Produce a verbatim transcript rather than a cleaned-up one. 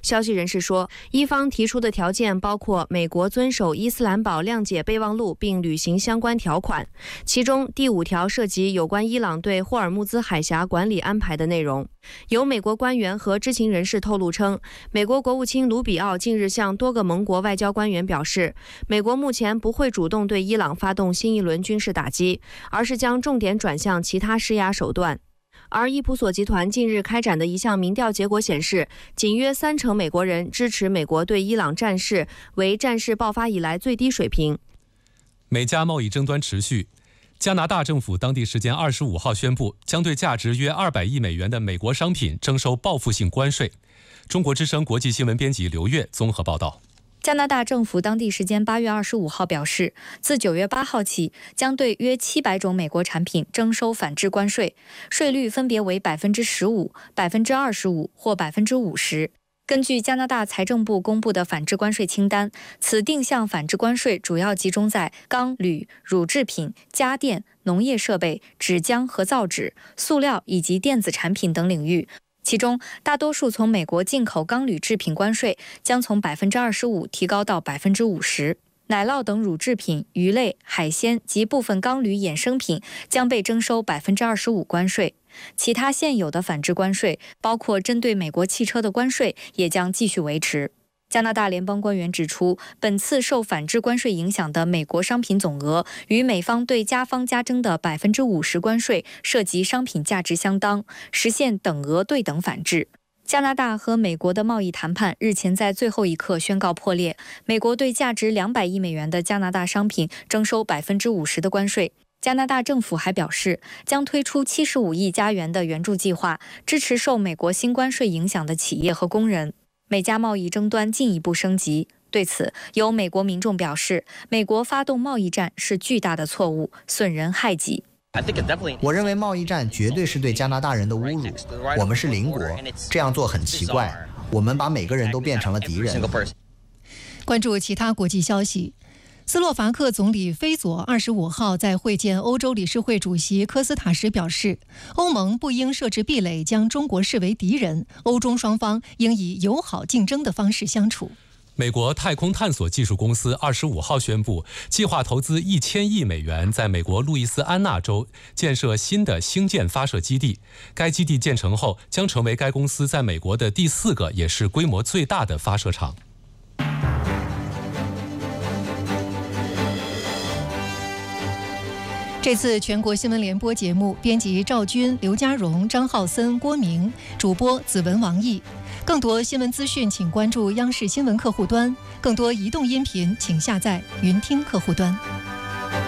消息人士说，伊方提出的条件包括美国遵守伊斯兰堡谅解备忘录并履行相关条款，其中第五条涉及有关伊朗对霍尔木兹海峡管理安排的内容。有美国官员和知情人士透露称，美国国务卿卢比奥近日向多个盟国外交官员表示，美国目前不会主动对伊朗发动新一轮军事打击，而是将重点转向其他施压手段。而伊普索集团近日开展的一项民调结果显示，仅约三成美国人支持美国对伊朗战事，为战事爆发以来最低水平。 美加贸易争端持续，加拿大政府当地时间二十五号宣布，将对价值约二百亿美元的美国商品征收报复性关税。中国之声国际新闻编辑刘越综合报道。 加拿大政府当地时间八月二十五号表示，自九月八号起，将对约七百种美国产品征收反制关税，税率分别为百分之十五、百分之二十五或百分之五十。根据加拿大财政部公布的反制关税清单，此定向反制关税主要集中在钢、铝、乳制品、家电、农业设备、纸浆和造纸、塑料以及电子产品等领域。其中，大多数从美国进口钢铝制品关税将从百分之二十五提高到百分之五十，奶酪等乳制品、鱼类、海鲜及部分钢铝衍生品将被征收百分之二十五关税。其他现有的反制关税，包括针对美国汽车的关税，也将继续维持。加拿大联邦官员指出，本次受反制关税影响的美国商品总额与美方对加方加征的百分之五十关税涉及商品价值相当，实现等额对等反制。加拿大和美国的贸易谈判日前在最后一刻宣告破裂，美国对价值两百亿美元的加拿大商品征收百分之五十的关税。加拿大政府还表示，将推出七十五亿加元的援助计划，支持受美国新关税影响的企业和工人。美加贸易争端进一步升级，对此，有美国民众表示，美国发动贸易战是巨大的错误，损人害己。 我认为贸易战绝对是对加拿大人的侮辱。我们是邻国，这样做很奇怪。我们把每个人都变成了敌人。 关注其他国际消息。斯洛伐克总理菲佐二十五号在会见欧洲理事会主席科斯塔时表示，欧盟不应设置壁垒，将中国视为敌人，欧中双方应以友好竞争的方式相处。 美国太空探索技术公司二十五号宣布，计划投资一千亿美元，在美国路易斯安那州建设新的星舰发射基地。该基地建成后，将成为该公司在美国的第四个，也是规模最大的发射场。 这次全国新闻联播节目，编辑赵军、刘家荣、张浩森、郭明，主播子文、王毅。更多新闻资讯，请关注央视新闻客户端；更多移动音频，请下载云听客户端。